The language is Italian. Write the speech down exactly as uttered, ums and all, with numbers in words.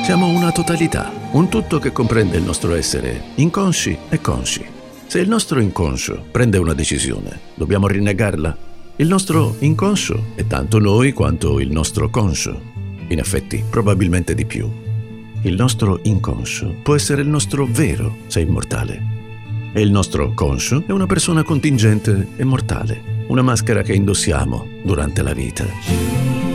Siamo una totalità, un tutto che comprende il nostro essere inconsci e consci. Se il nostro inconscio prende una decisione, dobbiamo rinnegarla? Il nostro inconscio è tanto noi quanto il nostro conscio. In effetti, probabilmente di più. Il nostro inconscio può essere il nostro vero sé immortale. E il nostro conscio è una persona contingente e mortale, una maschera che indossiamo durante la vita.